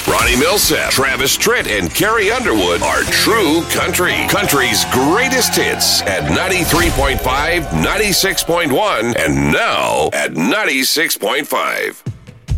Ronnie Millsap, Travis Tritt, and Carrie Underwood are True Country. Country's greatest hits at 93.5, 96.1, and now at 96.5.